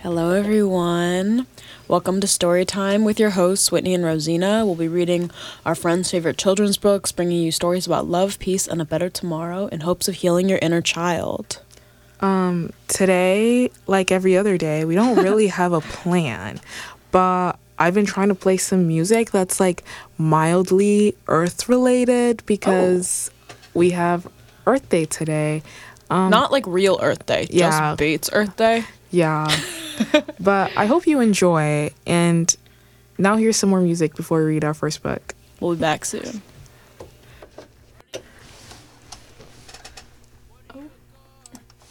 Hello, everyone. Welcome to Story Time with your hosts, Whitney and Rosina. We'll be reading our friends' favorite children's books, bringing you stories about love, peace, and a better tomorrow in hopes of healing your inner child. Today, like every other day, we don't really have a plan, but I've been trying to play some music that's like mildly Earth related because we have Earth Day today. Not like real Earth Day, Yeah. just Bates Earth Day. Yeah, but I hope you enjoy. And now here's some more music before we read our first book. We'll be back soon.